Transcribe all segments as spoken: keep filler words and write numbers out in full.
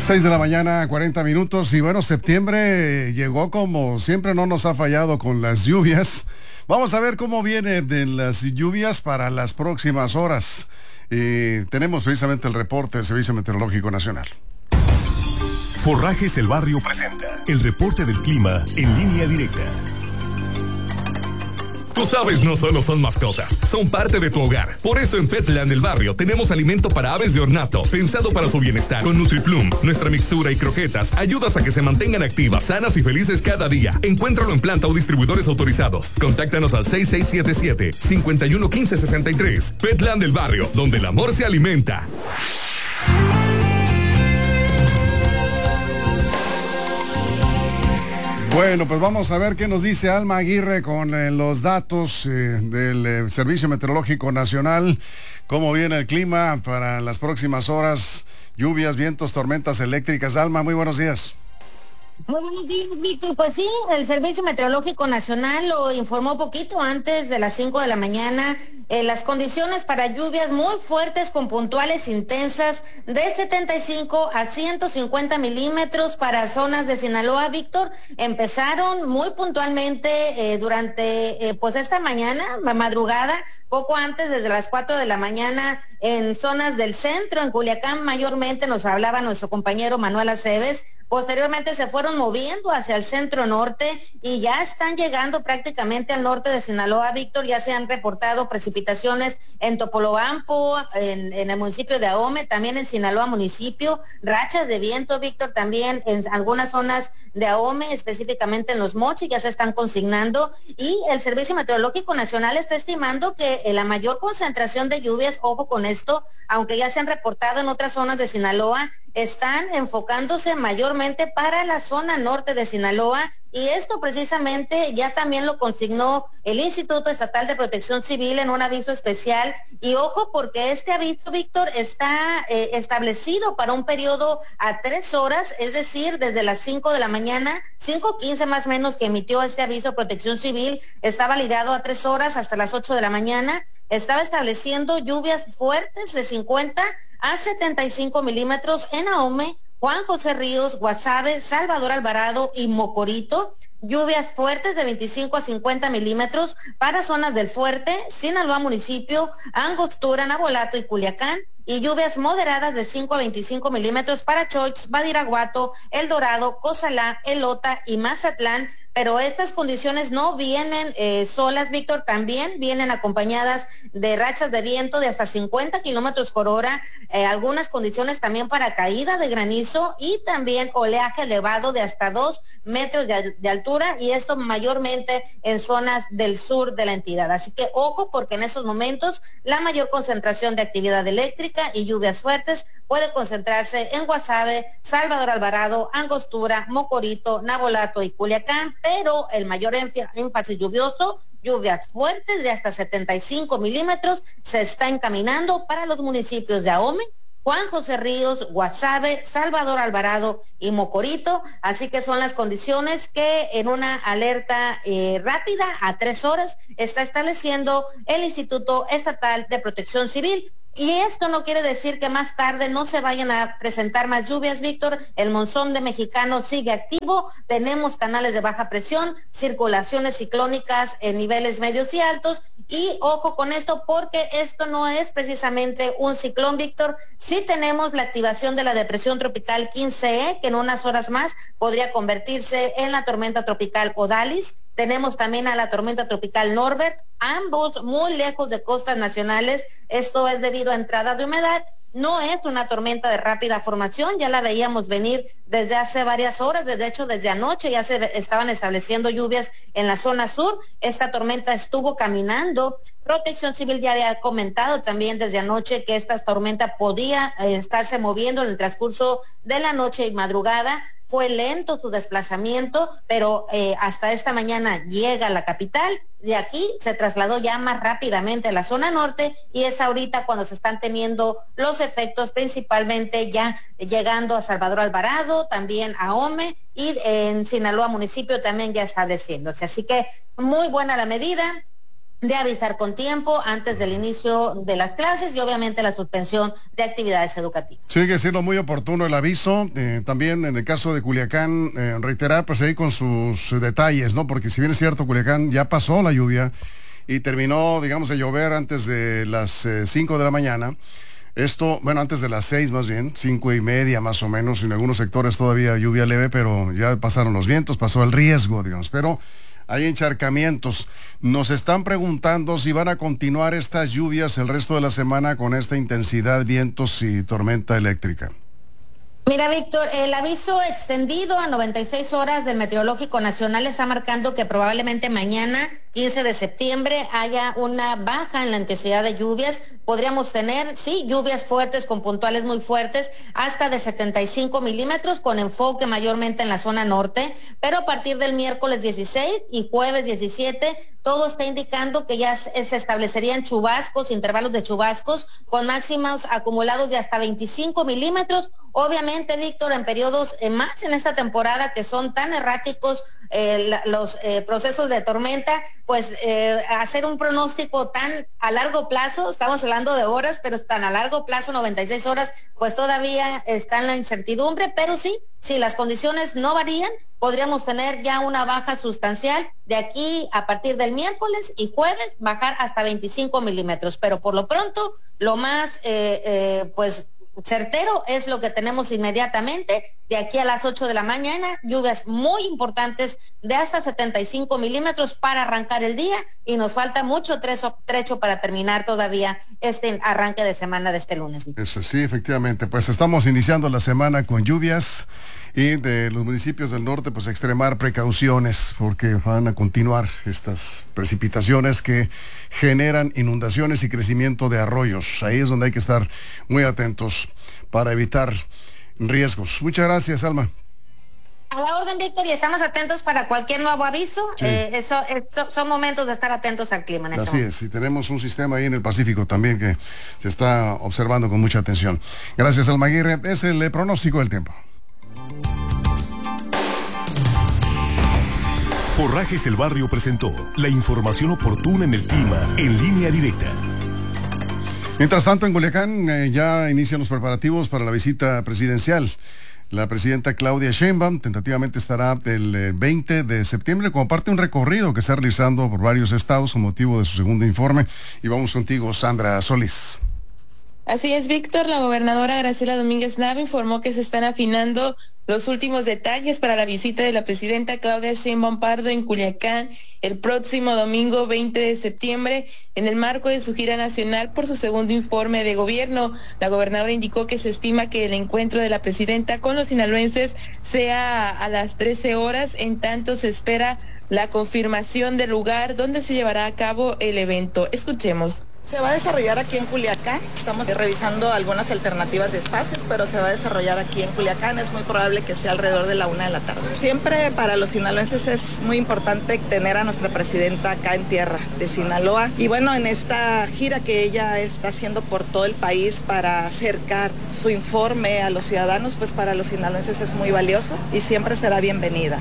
Seis de la mañana, cuarenta minutos, y bueno, septiembre llegó como siempre, no nos ha fallado con las lluvias. Vamos a ver cómo viene de las lluvias para las próximas horas. Eh, tenemos precisamente el reporte del Servicio Meteorológico Nacional. Forrajes El Barrio presenta el reporte del clima en línea directa. Tus aves no solo son mascotas, son parte de tu hogar. Por eso en Petland El Barrio tenemos alimento para aves de ornato, pensado para su bienestar. Con NutriPlum, nuestra mixtura y croquetas ayudas a que se mantengan activas, sanas y felices cada día. Encuéntralo en planta o distribuidores autorizados. Contáctanos al seis seis siete siete, cinco uno uno, uno cinco seis tres. Petland El Barrio, donde el amor se alimenta. Bueno, pues vamos a ver qué nos dice Alma Aguirre con eh, los datos eh, del eh, Servicio Meteorológico Nacional. Cómo viene el clima para las próximas horas, lluvias, vientos, tormentas eléctricas. Alma, muy buenos días. Muy buenos días, Víctor. Pues sí, el Servicio Meteorológico Nacional lo informó poquito antes de las cinco de la mañana. Eh, las condiciones para lluvias muy fuertes con puntuales intensas de setenta y cinco a ciento cincuenta milímetros para zonas de Sinaloa, Víctor. Empezaron muy puntualmente eh, durante eh, pues esta mañana, madrugada, poco antes, desde las cuatro de la mañana, en zonas del centro, en Culiacán mayormente, nos hablaba nuestro compañero Manuel Aceves. Posteriormente se fueron moviendo hacia el centro norte y ya están llegando prácticamente al norte de Sinaloa, Víctor. Ya se han reportado precipitaciones en Topolobampo, en, en el municipio de Ahome, también en Sinaloa municipio, rachas de viento, Víctor, también en algunas zonas de Ahome, específicamente en Los Mochis, ya se están consignando, y el Servicio Meteorológico Nacional está estimando que la mayor concentración de lluvias, ojo con esto, aunque ya se han reportado en otras zonas de Sinaloa, están enfocándose mayormente para la zona norte de Sinaloa, y esto precisamente ya también lo consignó el Instituto Estatal de Protección Civil en un aviso especial. Y ojo, porque este aviso, Víctor, está eh, establecido para un periodo a tres horas, es decir, desde las cinco de la mañana, cinco quince más o menos que emitió este aviso de Protección Civil, está validado a tres horas hasta las ocho de la mañana. Estaba estableciendo lluvias fuertes de cincuenta a setenta y cinco milímetros en Ahome, Juan José Ríos, Guasave, Salvador Alvarado y Mocorito. Lluvias fuertes de veinticinco a cincuenta milímetros para zonas del Fuerte, Sinaloa municipio, Angostura, Nabolato y Culiacán. Y lluvias moderadas de cinco a veinticinco milímetros para Choix, Badiraguato, El Dorado, Cozalá, Elota y Mazatlán. Pero estas condiciones no vienen eh, solas, Víctor, también vienen acompañadas de rachas de viento de hasta cincuenta kilómetros por hora, eh, algunas condiciones también para caída de granizo y también oleaje elevado de hasta dos metros de, de altura, y esto mayormente en zonas del sur de la entidad. Así que ojo, porque en esos momentos la mayor concentración de actividad eléctrica y lluvias fuertes puede concentrarse en Guasave, Salvador Alvarado, Angostura, Mocorito, Nabolato y Culiacán, pero el mayor énfasis lluvioso, lluvias fuertes de hasta setenta y cinco milímetros, se está encaminando para los municipios de Ahome, Juan José Ríos, Guasave, Salvador Alvarado y Mocorito. Así que son las condiciones que en una alerta eh, rápida a tres horas está estableciendo el Instituto Estatal de Protección Civil. Y esto no quiere decir que más tarde no se vayan a presentar más lluvias, Víctor. El monzón de Mexicano sigue activo, tenemos canales de baja presión, circulaciones ciclónicas en niveles medios y altos. Y ojo con esto, porque esto no es precisamente un ciclón, Víctor. Sí tenemos la activación de la depresión tropical quince E, que en unas horas más podría convertirse en la tormenta tropical Odalis. Tenemos también a la tormenta tropical Norbert, ambos muy lejos de costas nacionales. Esto es debido a entrada de humedad. No es una tormenta de rápida formación, ya la veíamos venir desde hace varias horas, desde hecho desde anoche ya se estaban estableciendo lluvias en la zona sur. Esta tormenta estuvo caminando. Protección Civil ya había comentado también desde anoche que esta tormenta podía eh, estarse moviendo en el transcurso de la noche y madrugada. Fue lento su desplazamiento, pero eh, hasta esta mañana llega a la capital. De aquí se trasladó ya más rápidamente a la zona norte, y es ahorita cuando se están teniendo los efectos, principalmente ya llegando a Salvador Alvarado, también a Ahome, y en Sinaloa municipio también ya estableciéndose. Así que muy buena la medida. de avisar con tiempo antes del inicio de las clases y obviamente la suspensión de actividades educativas. Sigue siendo muy oportuno el aviso, eh, también en el caso de Culiacán, eh, reiterar pues ahí con sus detalles, ¿no? Porque si bien es cierto, Culiacán ya pasó la lluvia y terminó, digamos, de llover antes de las cinco eh, de la mañana. Esto, bueno, antes de las seis más bien, cinco y media más o menos, en algunos sectores todavía lluvia leve, pero ya pasaron los vientos, pasó el riesgo, digamos, pero hay encharcamientos. Nos están preguntando si van a continuar estas lluvias el resto de la semana con esta intensidad, vientos y tormenta eléctrica. Mira, Víctor, el aviso extendido a noventa y seis horas del Meteorológico Nacional está marcando que probablemente mañana, quince de septiembre, haya una baja en la intensidad de lluvias. Podríamos tener, sí, lluvias fuertes con puntuales muy fuertes, hasta de setenta y cinco milímetros, con enfoque mayormente en la zona norte, pero a partir del miércoles dieciséis y jueves diecisiete, todo está indicando que ya se establecerían chubascos, intervalos de chubascos, con máximos acumulados de hasta veinticinco milímetros. Obviamente, Víctor, en periodos eh, más en esta temporada que son tan erráticos eh, la, los eh, procesos de tormenta, pues eh, hacer un pronóstico tan a largo plazo, estamos hablando de horas, pero tan a largo plazo, noventa y seis horas, pues todavía está en la incertidumbre, pero sí, si las condiciones no varían, podríamos tener ya una baja sustancial de aquí a partir del miércoles y jueves, bajar hasta veinticinco milímetros, pero por lo pronto, lo más, eh, eh, pues, certero es lo que tenemos inmediatamente de aquí a las ocho de la mañana, lluvias muy importantes de hasta setenta y cinco milímetros para arrancar el día y nos falta mucho trecho, trecho para terminar todavía este arranque de semana de este lunes. Eso sí, efectivamente, pues estamos iniciando la semana con lluvias y de los municipios del norte pues extremar precauciones porque van a continuar estas precipitaciones que generan inundaciones y crecimiento de arroyos. Ahí es donde hay que estar muy atentos para evitar riesgos. Muchas gracias, Alma. A la orden, Víctor, y estamos atentos para cualquier nuevo aviso. Sí. Eh, eso, eso son momentos de estar atentos al clima. En Así es, y tenemos un sistema ahí en el Pacífico también que se está observando con mucha atención. Gracias, Alma Aguirre. Es el eh, pronóstico del tiempo. Forrajes El Barrio presentó la información oportuna en el clima en Línea Directa. Mientras tanto, en Culiacán eh, ya inician los preparativos para la visita presidencial. La presidenta Claudia Sheinbaum tentativamente estará el eh, veinte de septiembre como parte de un recorrido que está realizando por varios estados con motivo de su segundo informe. Y vamos contigo, Sandra Solís. Así es, Víctor. La gobernadora Graciela Domínguez Nava informó que se están afinando los últimos detalles para la visita de la presidenta Claudia Sheinbaum Pardo en Culiacán el próximo domingo veinte de septiembre en el marco de su gira nacional por su segundo informe de gobierno. La gobernadora indicó que se estima que el encuentro de la presidenta con los sinaloenses sea a las trece horas, en tanto se espera la confirmación del lugar donde se llevará a cabo el evento. Escuchemos. Se va a desarrollar aquí en Culiacán, estamos revisando algunas alternativas de espacios, pero se va a desarrollar aquí en Culiacán, es muy probable que sea alrededor de la una de la tarde. Siempre para los sinaloenses es muy importante tener a nuestra presidenta acá en tierra de Sinaloa, y bueno, en esta gira que ella está haciendo por todo el país para acercar su informe a los ciudadanos, pues para los sinaloenses es muy valioso y siempre será bienvenida.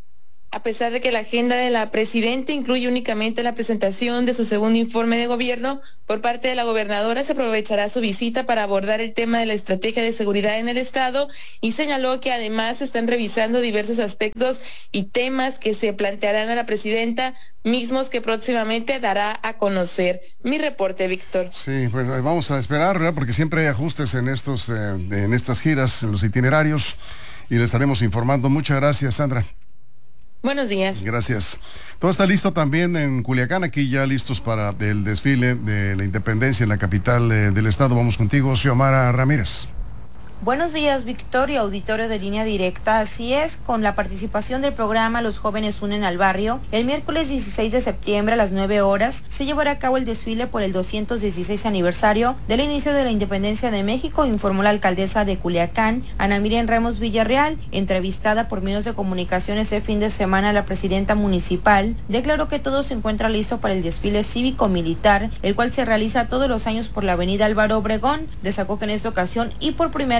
A pesar de que la agenda de la presidenta incluye únicamente la presentación de su segundo informe de gobierno, por parte de la gobernadora se aprovechará su visita para abordar el tema de la estrategia de seguridad en el estado y señaló que además se están revisando diversos aspectos y temas que se plantearán a la presidenta, mismos que próximamente dará a conocer. Mi reporte, Víctor. Sí, pues vamos a esperar, ¿verdad? Porque siempre hay ajustes en estos, eh, en estas giras, en los itinerarios, y le estaremos informando. Muchas gracias, Sandra. Buenos días. Gracias. Todo está listo también en Culiacán, aquí ya listos para el desfile de la independencia en la capital eh, del estado. Vamos contigo, Xiomara Ramírez. Buenos días, Victoria, auditorio de Línea Directa. Así es, con la participación del programa Los Jóvenes Unen al Barrio, el miércoles dieciséis de septiembre a las nueve horas se llevará a cabo el desfile por el doscientos dieciséis aniversario del inicio de la independencia de México, informó la alcaldesa de Culiacán, Ana Miriam Ramos Villarreal. Entrevistada por medios de comunicación este fin de semana, la presidenta municipal declaró que todo se encuentra listo para el desfile cívico-militar, el cual se realiza todos los años por la avenida Álvaro Obregón. Destacó que en esta ocasión y por primera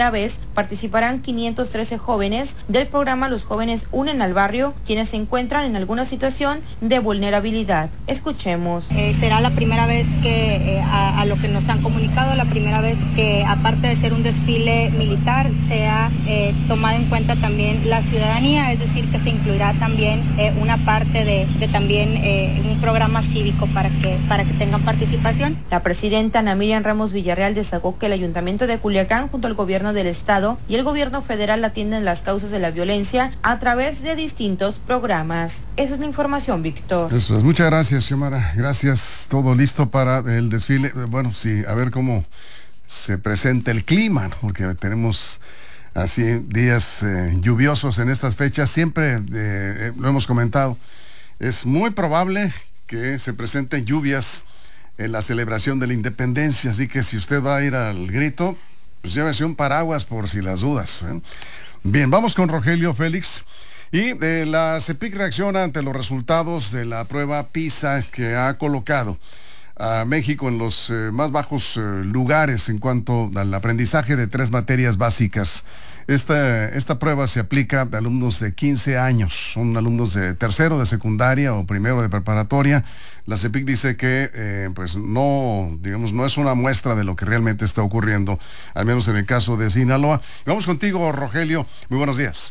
primera vez participarán quinientos trece jóvenes del programa Los Jóvenes Unen al Barrio, quienes se encuentran en alguna situación de vulnerabilidad. Escuchemos. Eh, será la primera vez que, eh, a, a lo que nos han comunicado, la primera vez que, aparte de ser un desfile militar, sea eh, tomada en cuenta también la ciudadanía, es decir, que se incluirá también eh, una parte de, de también eh, un programa cívico para que, para que tengan participación. La presidenta Ana Miriam Ramos Villarreal destacó que el Ayuntamiento de Culiacán, junto al gobierno del estado y el gobierno federal, atienden las causas de la violencia a través de distintos programas. Esa es la información, Víctor. Eso es. Muchas gracias, Xiomara. Gracias. Todo listo para el desfile. Bueno, sí, a ver cómo se presenta el clima, ¿no? Porque tenemos así días eh, lluviosos en estas fechas. Siempre eh, eh, lo hemos comentado. Es muy probable que se presenten lluvias en la celebración de la independencia, así que si usted va a ir al grito, pues llévese un paraguas por si las dudas, ¿eh? Bien, vamos con Rogelio Félix. Y eh, la CEPIC reacciona ante los resultados de la prueba PISA, que ha colocado a México en los eh, más bajos eh, lugares en cuanto al aprendizaje de tres materias básicas. Esta, esta prueba se aplica a alumnos de quince años, son alumnos de tercero de secundaria o primero de preparatoria. La CEPIC dice que eh, pues no, digamos, no es una muestra de lo que realmente está ocurriendo, al menos en el caso de Sinaloa. Vamos contigo, Rogelio. Muy buenos días.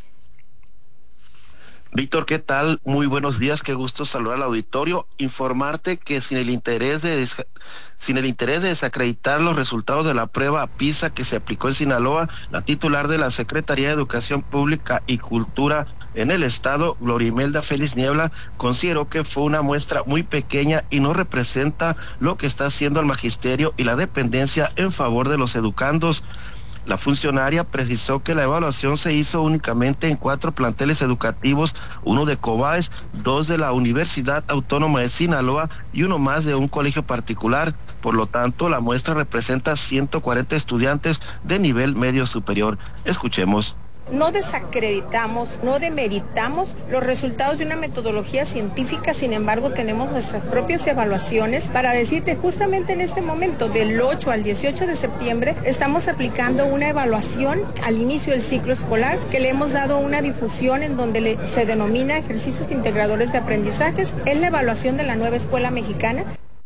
Víctor, ¿qué tal? Muy buenos días, qué gusto saludar al auditorio. Informarte que sin el interés de sin el interés de desacreditar los resultados de la prueba PISA que se aplicó en Sinaloa, la titular de la Secretaría de Educación Pública y Cultura en el estado, Gloria Imelda Félix Niebla, consideró que fue una muestra muy pequeña y no representa lo que está haciendo el magisterio y la dependencia en favor de los educandos. La funcionaria precisó que la evaluación se hizo únicamente en cuatro planteles educativos, uno de Cobaes, dos de la Universidad Autónoma de Sinaloa y uno más de un colegio particular. Por lo tanto, la muestra representa ciento cuarenta estudiantes de nivel medio superior. Escuchemos. No desacreditamos, no demeritamos los resultados de una metodología científica, sin embargo tenemos nuestras propias evaluaciones para decirte justamente en este momento, del ocho al dieciocho de septiembre, estamos aplicando una evaluación al inicio del ciclo escolar que le hemos dado una difusión en donde le, se denomina ejercicios integradores de aprendizajes. Es la evaluación de la nueva escuela mexicana.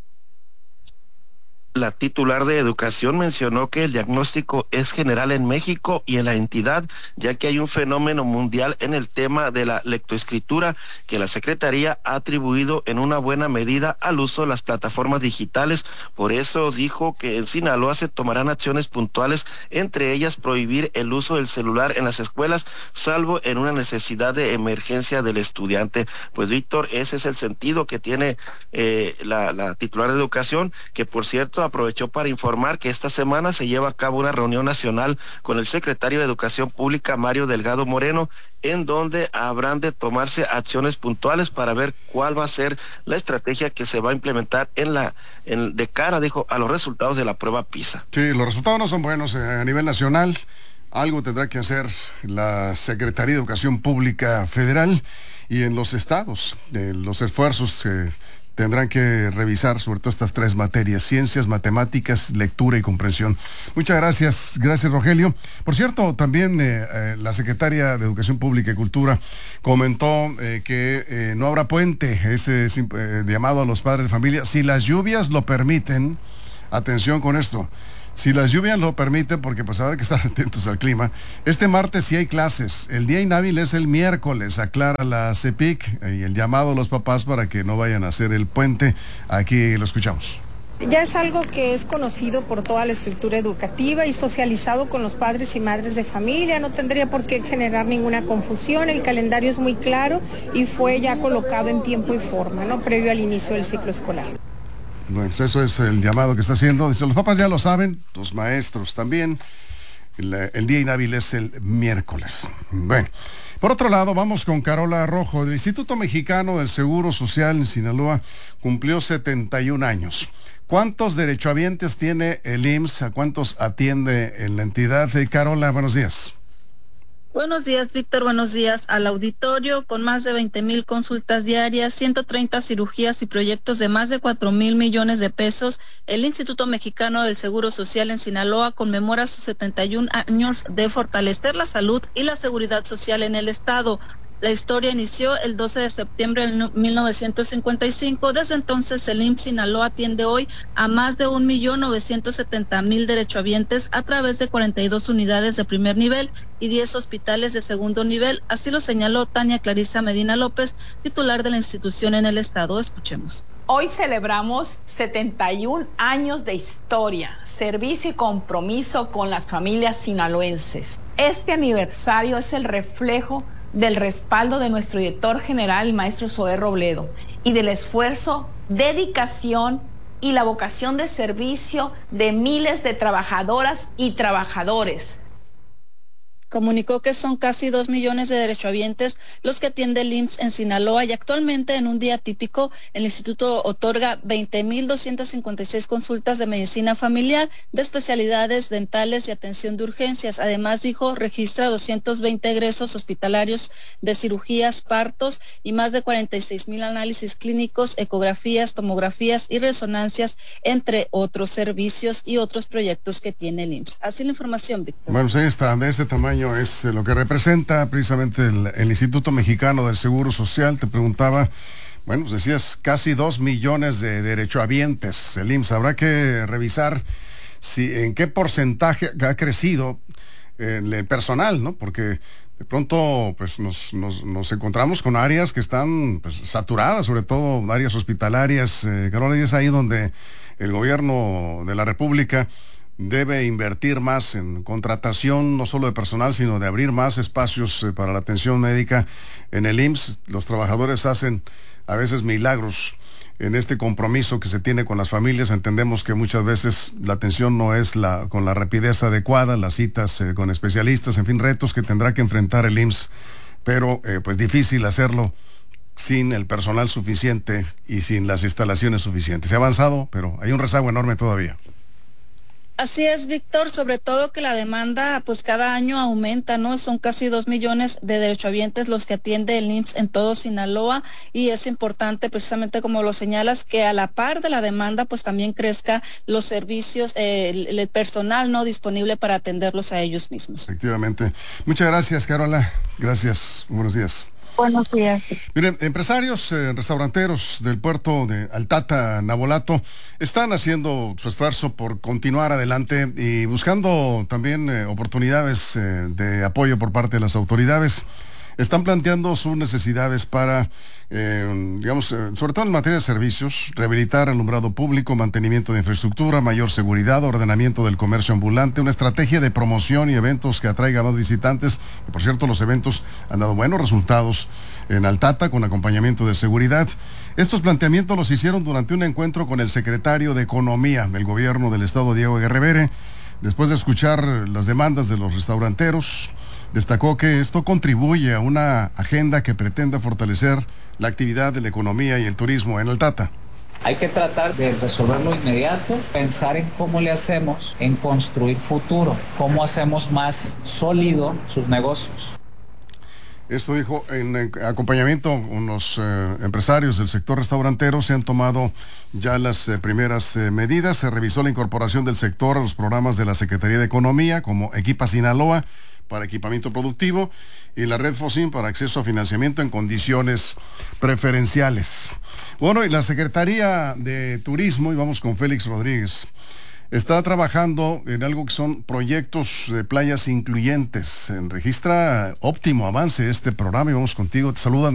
La titular de Educación mencionó que el diagnóstico es general en México y en la entidad, ya que hay un fenómeno mundial en el tema de la lectoescritura que la Secretaría ha atribuido en una buena medida al uso de las plataformas digitales. Por eso dijo que en Sinaloa se tomarán acciones puntuales, entre ellas prohibir el uso del celular en las escuelas, salvo en una necesidad de emergencia del estudiante. Pues Víctor, ese es el sentido que tiene eh, la, la titular de Educación, que por cierto aprovechó para informar que esta semana se lleva a cabo una reunión nacional con el secretario de Educación Pública, Mario Delgado Moreno, en donde habrán de tomarse acciones puntuales para ver cuál va a ser la estrategia que se va a implementar en la en, de cara, dijo, a los resultados de la prueba PISA. Sí, los resultados no son buenos eh, a nivel nacional. Algo tendrá que hacer la Secretaría de Educación Pública Federal y en los estados. Eh, los esfuerzos eh, tendrán que revisar sobre todo estas tres materias: ciencias, matemáticas, lectura y comprensión. Muchas gracias, gracias Rogelio. Por cierto, también eh, eh, la secretaria de Educación Pública y Cultura comentó eh, que eh, no habrá puente, ese eh, llamado a los padres de familia, si las lluvias lo permiten. Atención con esto. Si las lluvias lo permiten, porque pues habrá que estar atentos al clima. Este martes sí hay clases. El día inhábil es el miércoles, aclara la CEPIC, y el llamado a los papás para que no vayan a hacer el puente. Aquí lo escuchamos. Ya es algo que es conocido por toda la estructura educativa y socializado con los padres y madres de familia. No tendría por qué generar ninguna confusión. El calendario es muy claro y fue ya colocado en tiempo y forma, ¿no? Previo al inicio del ciclo escolar. Bueno, pues eso es el llamado que está haciendo. Dice, los papás ya lo saben, los maestros también. El, el día inhábil es el miércoles. Bueno, por otro lado, vamos con Carola Rojo. El Instituto Mexicano del Seguro Social en Sinaloa cumplió setenta y un años. ¿Cuántos derechohabientes tiene el I M S S? ¿A cuántos atiende en la entidad? Carola, buenos días. Buenos días, Víctor. Buenos días al auditorio. Con más de veinte mil consultas diarias, ciento treinta cirugías y proyectos de más de cuatro mil millones de pesos, el Instituto Mexicano del Seguro Social en Sinaloa conmemora sus setenta y un años de fortalecer la salud y la seguridad social en el estado. La historia inició el doce de septiembre de mil novecientos cincuenta y cinco. Desde entonces, el I M S S Sinaloa atiende hoy a más de un millón novecientos setenta mil derechohabientes a través de cuarenta y dos unidades de primer nivel y diez hospitales de segundo nivel. Así lo señaló Tania Clarisa Medina López, titular de la institución en el estado. Escuchemos. Hoy celebramos setenta y un años de historia, servicio y compromiso con las familias sinaloenses. Este aniversario es el reflejo del respaldo de nuestro director general, el maestro Zoé Robledo, y del esfuerzo, dedicación y la vocación de servicio de miles de trabajadoras y trabajadores. Comunicó que son casi dos millones de derechohabientes los que atiende el I M S S en Sinaloa y actualmente en un día típico el instituto otorga veinte mil doscientas cincuenta y seis consultas de medicina familiar, de especialidades dentales y atención de urgencias. Además, dijo, registra doscientos veinte egresos hospitalarios de cirugías, partos y más de cuarenta y seis mil análisis clínicos, ecografías, tomografías y resonancias, entre otros servicios y otros proyectos que tiene el I M S S. Así la información, Víctor. Bueno, pues ahí está, de ese tamaño es lo que representa precisamente el, el Instituto Mexicano del Seguro Social. Te preguntaba, bueno, pues decías casi dos millones de derechohabientes el I M S S. Habrá que revisar si en qué porcentaje ha crecido el personal, ¿no? Porque de pronto pues nos, nos, nos encontramos con áreas que están pues, saturadas, sobre todo áreas hospitalarias. Eh, Carola, y es ahí donde el gobierno de la República debe invertir más en contratación, no solo de personal, sino de abrir más espacios eh, para la atención médica en el I M S S. Los trabajadores hacen a veces milagros en este compromiso que se tiene con las familias. Entendemos que muchas veces la atención no es la con la rapidez adecuada, las citas eh, con especialistas, en fin, retos que tendrá que enfrentar el I M S S, pero eh, pues difícil hacerlo sin el personal suficiente y sin las instalaciones suficientes. Se ha avanzado, pero hay un rezago enorme todavía. Así es, Víctor, sobre todo que la demanda pues cada año aumenta, ¿no? Son casi dos millones de derechohabientes los que atiende el I M S S en todo Sinaloa y es importante, precisamente como lo señalas, que a la par de la demanda pues también crezca los servicios, eh, el, el personal no disponible para atenderlos a ellos mismos. Efectivamente. Muchas gracias, Carola. Gracias. Buenos días. Buenos días. Miren, empresarios, eh, restauranteros del puerto de Altata, Navolato, están haciendo su esfuerzo por continuar adelante y buscando también eh, oportunidades eh, de apoyo por parte de las autoridades. Están planteando sus necesidades para, eh, digamos, eh, sobre todo en materia de servicios, rehabilitar alumbrado público, mantenimiento de infraestructura, mayor seguridad, ordenamiento del comercio ambulante, una estrategia de promoción y eventos que atraiga más visitantes. Y por cierto, los eventos han dado buenos resultados en Altata con acompañamiento de seguridad. Estos planteamientos los hicieron durante un encuentro con el secretario de Economía del gobierno del estado, Diego Aguirre. Después de escuchar las demandas de los restauranteros, destacó que esto contribuye a una agenda que pretende fortalecer la actividad de la economía y el turismo en Altata. Hay que tratar de resolverlo inmediato, pensar en cómo le hacemos, en construir futuro, cómo hacemos más sólido sus negocios. Esto dijo en acompañamiento con los eh, empresarios del sector restaurantero. Se han tomado ya las eh, primeras eh, medidas. Se revisó la incorporación del sector a los programas de la Secretaría de Economía, como Equipa Sinaloa para equipamiento productivo y la Red Focin para acceso a financiamiento en condiciones preferenciales. Bueno, y la Secretaría de Turismo, y vamos con Félix Rodríguez, está trabajando en algo que son proyectos de playas incluyentes. Registra óptimo avance este programa y vamos contigo. Te saludan